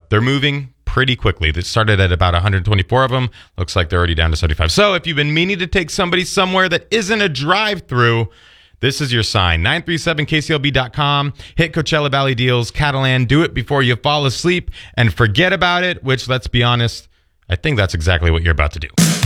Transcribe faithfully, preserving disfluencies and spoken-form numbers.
they're moving pretty quickly. They started at about one hundred twenty-four of them. Looks like they're already down to seventy-five. So if you've been meaning to take somebody somewhere that isn't a drive-through, this is your sign. nine three seven K C L B dot com. Hit Coachella Valley Deals, Catalan. Do it before you fall asleep and forget about it, which, let's be honest, I think that's exactly what you're about to do.